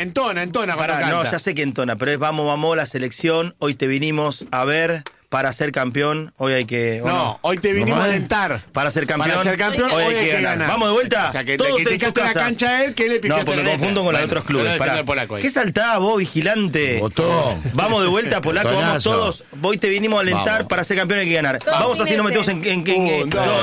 Entona cuando Pará, canta. no, ya sé que entona, pero es vamos, la selección. Hoy te vinimos a ver para ser campeón. Hoy hay que... No, hoy te vinimos a alentar. Para ser campeón. Para ser campeón, hoy hay que ganar. ¿Vamos de vuelta? O sea, que todos le en sus criticaste la casas. cancha a él, que le pifiaste No, porque la me confundo letra. con los otros clubes. Bueno, Pará. defiendo al Polaco ahí. ¿Qué saltás vos, vigilante? Botón. Vamos de vuelta, Polaco, vamos Botonazo. todos. Hoy te vinimos a alentar Vamos. para ser campeón hay que ganar. Todos Vamos así, sin nos metemos ese. en 1, 2,